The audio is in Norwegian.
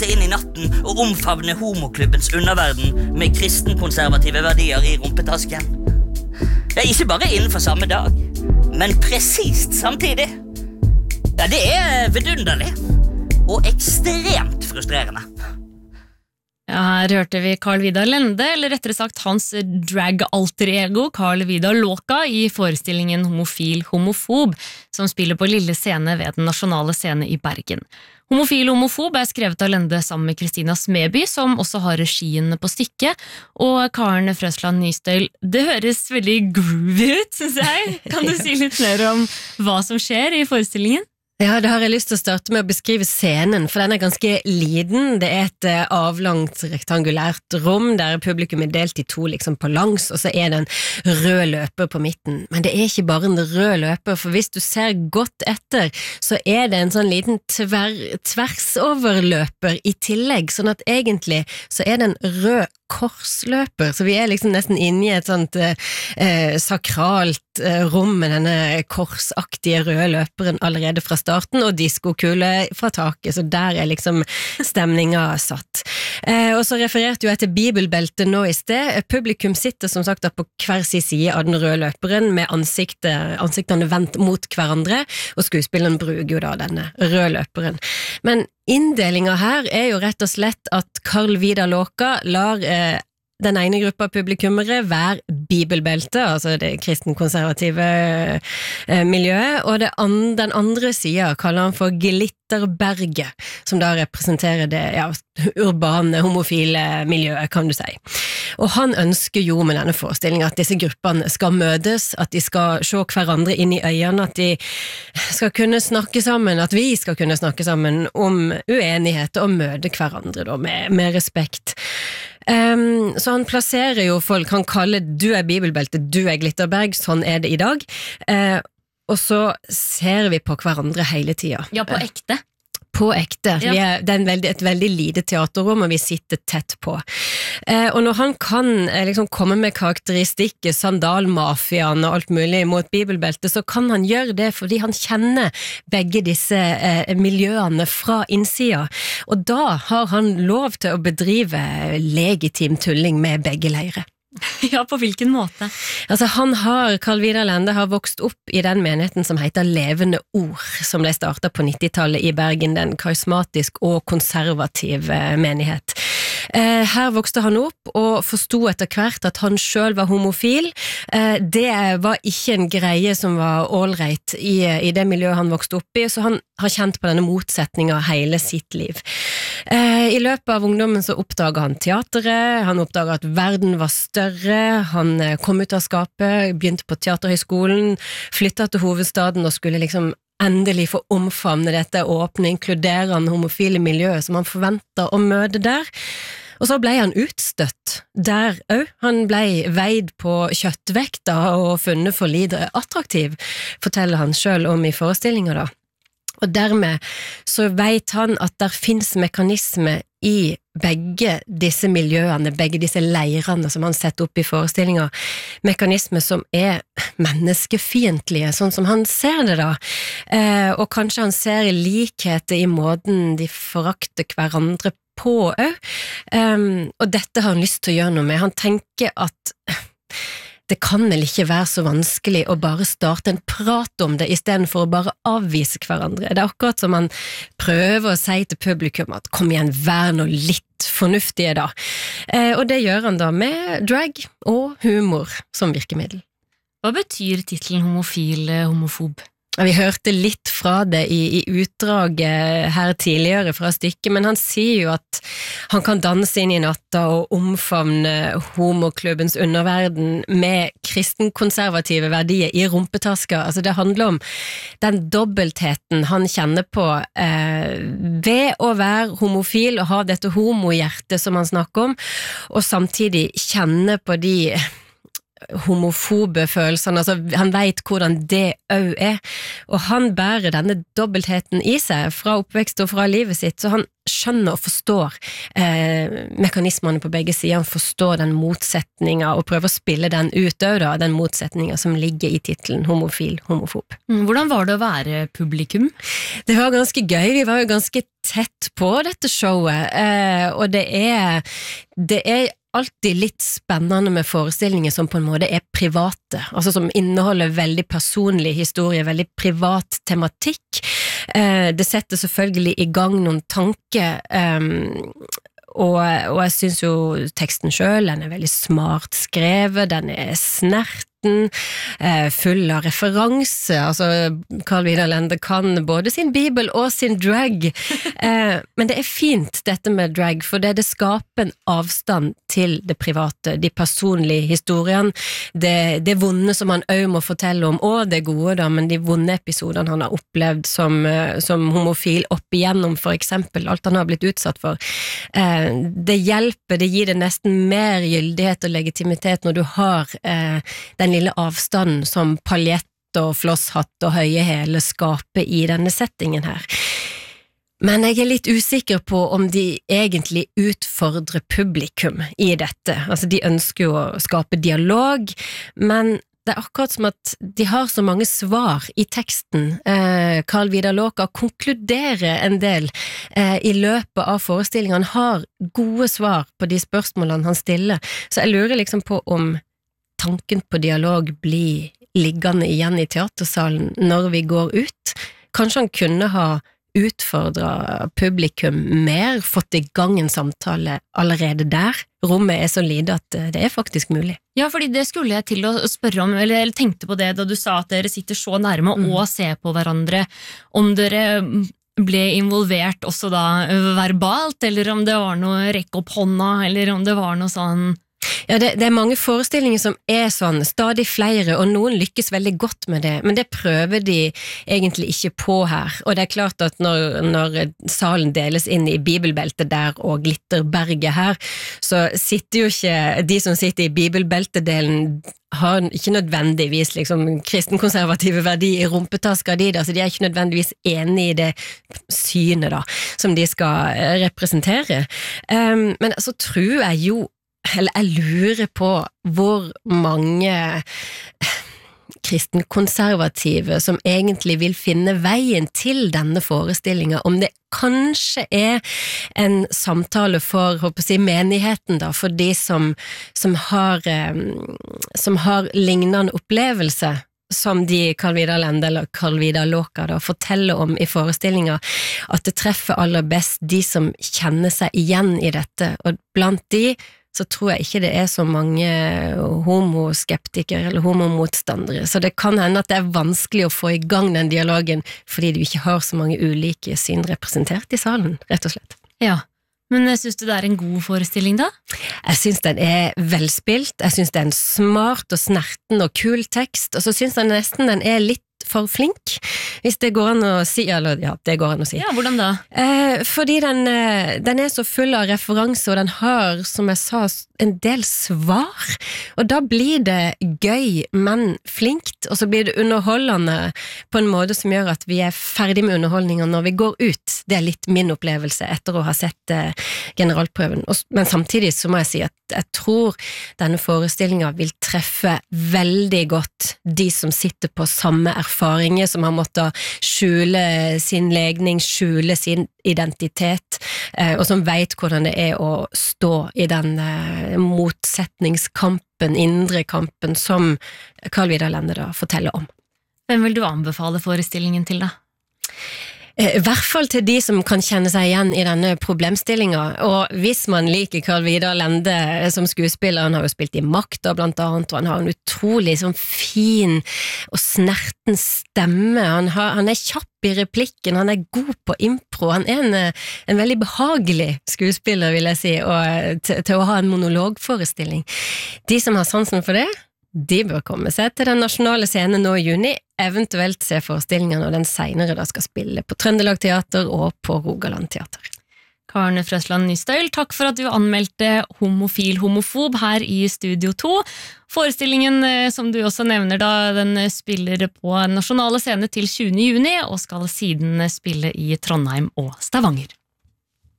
glatte inn I natten og omfavne homoklubbens underverden med kristenkonservative verdier I rumpetasken. Ikke bare innenfor samme dag, men presist samtidig. Ja, det vidunderlig og ekstremt frustrerende. Ja, her hørte vi Carl Vidar Lende, eller rettere sagt hans drag-alter-ego Carl Vidar Låka I forestillingen Homofil Homofob, som spiller på Lille Scene ved den nasjonale scene I Bergen. Homofil Homofob skrevet av Lende sammen med Kristina Smeby, som også har regien på stykket, og Karen Frøsland Nystøyl. Det høres veldig groovy ut, synes jeg. Kan du si litt mer om hva som skjer I forestillingen? Ja, det har jeg lyst til å starte med å beskrive scenen, for den ganske liten. Det et avlangt, rektangulært rom, der publikum delt I to liksom på langs, og så det en rød løper på midten. Men det ikke bare en rød løper, for hvis du ser godt etter, så det en sånn liten tversoverløper I tillegg, sånn at egentlig så det en rød korsløper, så vi liksom nesten inne I et sånt sakralt rom med denne korsaktige røde løperen allerede fra starten, og diskokule fra taket, så der liksom stemninga satt. Og så refererte jo jeg til bibelbeltet nå I sted. Publikum sitter som sagt på hver sin side av den røde løperen, med ansiktene vendt mot hverandre, og skuespilleren bruker jo da denne røde løperen. Men inndelinga her jo rett og slett at Carl Vidar Låka lar den ene gruppa publikummere være bibelbelte, altså det kristenkonservative miljøet, og den andre siden kaller han for Glitterberget, som da representerer det urbane, homofile miljøet, kan du si. Og han ønsker jo med denne forestillingen at disse gruppene skal møtes, at de skal se hverandre inn I øynene, at de skal kunne snakke sammen, at vi skal kunne snakke sammen om uenighet og møte hverandre da, med respekt. Så han plasserer jo folk, han kaller du bibelbelte, du Glitterberg, sånn det I dag, og så ser vi på hverandre hele tiden. Ja, på ekte. På ekte. Ja. Det et veldig lite teaterrom, og vi sitter tett på. Og når han kan liksom komme med karakteristikker, sandalmafiaen og alt mulig mot bibelbeltet, så kan han gjøre det fordi han kjenner begge disse miljøene fra innsida. Og da har han lov til å bedrive legitim tulling med begge leire. Ja, på hvilken måte? Altså Carl Vidar Lende har vokst opp I den menigheten som heter Levende Ord, som ble startet på 90-tallet I Bergen, den karismatisk og konservativ menighet. Her vokste han opp og forstod etter hvert at han selv var homofil. Det var ikke en greie som var allright I det miljøet han vokste opp I, så han har kjent på denne motsetningen hele sitt liv. I løpet av ungdommen så oppdaget han teateret, han oppdaget at verden var større, han kom ut av skapet, begynte på teaterhøyskolen, flyttet til hovedstaden og skulle liksom endelig få omfavne dette åpne, inkluderende homofile miljøet som han forventet å møte der. Og så ble han utstøtt der også. Han ble veid på kjøttvekta og funnet for lite attraktiv, forteller han selv om I forestillinger da. Og dermed så vet han at der finnes mekanismer I begge disse miljøene, begge disse leirene som han setter opp I forestillinger, mekanismer som menneskefiendtlige, sånn som han ser det da. Og kanskje han ser likheter I måten de forakter hverandre på også. Og dette har han lyst til å gjøre noe med. Han tenker at det kan vel ikke være så vanskelig å bare starte en prat om det I stedet for å bare avvise hverandre. Det akkurat som han prøver å si til publikum at kom igjen, vær nå litt fornuftige da. Og det gjør han da med drag og humor som virkemiddel. Hva betyr titlen homofil, homofob? Vi hørte litt fra det I utdraget her tidligere fra stykket, men han sier jo at han kan danse inn I natta og omfavne homoklubbens underverden med kristenkonservative verdier I rumpetaska. Altså det handler om den dobbeltheten han kjenner på ved å være homofil og ha dette homohjertet som han snakker om, og samtidig kjenne på de homofobe følelsene, altså han vet hvordan det også og han bærer denne dobbeltheten i seg fra oppvekst og fra livet sitt, så han skjønner og forstår mekanismene på begge sider, han forstår den motsetningen og prøver å spille den ut også da, den motsetningen som ligger i titlen homofil, homofob. Hvordan var det å være publikum? Det var ganske gøy, vi var jo ganske tett på dette showet, og det er alltid litt spennende med forestillinger som på en måte er private, altså som inneholder veldig personlig historie, veldig privat tematikk. Det setter selvfølgelig i gang noen tanker, og jeg synes jo teksten selv, den er veldig smart skrevet, den er snerten, full av referanse, altså Carl Vidar Lende kan både sin bibel og sin drag, men det er fint dette med drag, for det skaper en avstand til det private, de personlige historiene, det vonde som han også må fortelle om, og det gode da, men de vonde episodene han har opplevd som homofil opp igjennom, for eksempel, alt han har blitt utsatt for, det hjelper, det gir det nesten mer gyldighet og legitimitet når du har den lille avstanden som paljett og flosshatt og høye hæler skaper i denne settingen her. Men jeg er litt usikker på om de egentlig utfordrer publikum i dette. Altså, de ønsker jo å skape dialog, men det er akkurat som at de har så mange svar i teksten. Carl Vidar Låka konkluderer en del i løpet av forestillingen. Han har gode svar på de spørsmålene han stiller, så jeg lurer liksom på om tanken på dialog blir liggende igjen i teatersalen når vi går ut. Kanskje han kunne ha utfordret publikum mer, fått i gang en samtale allerede der. Rommet er så lite at det er faktisk mulig. Ja, fordi det skulle jeg til å spørre om, eller tenkte på det da du sa at dere sitter så nærme og ser på hverandre, om dere ble involvert også da verbalt, eller om det var noe rekk opp hånda, eller om det var noe sånn. Ja, det er mange forestillinger som er sånn, stadig flere, og noen lykkes veldig godt med det, men det prøver de egentlig ikke på her, og det er klart at når salen deles inn i bibelbeltet der og Glitterberget her, så sitter jo ikke de som sitter i bibelbeltedelen har ikke nødvendigvis liksom kristenkonservative verdier i rumpetaska de da, så de er ikke nødvendigvis enige i det synet da, som de skal representere. Men så tror jeg jo eller jeg lurer på hvor mange kristenkonservative som egentlig vil finne veien til denne forestillingen, om det kanskje er en samtale for, håper jeg, menigheten da, for de som har lignende opplevelse som de Carl Vidar Lende eller Carl Vidar Låka da forteller om i forestillingen, at det treffer aller best de som kjenner seg igjen i dette, og blant de så tror jeg ikke det er så mange homoskeptikere eller homomotstandere, så det kan hende at det er vanskelig å få i gang den dialogen, fordi du ikke har så mange ulike syn representert i salen, rett og slett. Ja, men synes du det er en god forestilling da? Jeg synes den er velspilt, jeg synes det er en smart og snerten og kul tekst, og så synes jeg nesten den er litt for flink, hvis det går an å si, eller ja, det går an å si. Ja, hvordan da? Fordi den er så full av referanser, og den har, som jeg sa, en del svar, og da blir det gøy, men flinkt, og så blir det underholdende på en måte som gjør at vi er ferdig med underholdningen når vi går ut. Det er litt min opplevelse etter å ha sett generalprøven, men samtidig så må jeg si at jeg tror denne forestillingen vil treffe veldig godt de som sitter på samme erfaringer, som har måttet skjule sin legning, skjule sin identitet, og som vet hvordan det er å stå i den motsetningskampen, indre kampen, som Carl Vidar Lende da forteller om. Hvem vil du anbefale forestillingen til da? I hvert fall til de som kan kjenne seg igjen i denne problemstillingen, og hvis man liker Carl Vidar Lende som skuespiller, han har jo spilt i Makta blant annet, og han har en utrolig sånn fin og snerten stemme, han er kjapp i replikken, han er god på impro, han er en veldig behagelig skuespiller, vil jeg si, og til å ha en monologforestilling. De som har sansen for det, de bør komme seg til den nasjonale scenen nå i juni, eventuelt se forestillingen når den senere da skal spille på Trøndelag Teater og på Rogaland Teater. Karen Frøsland Nystøyl, takk for at du anmeldte Homofil homofob her i Studio 2. Forestillingen, som du også nevner da, den spiller på nasjonale scene til 20. juni, og skal siden spille i Trondheim og Stavanger.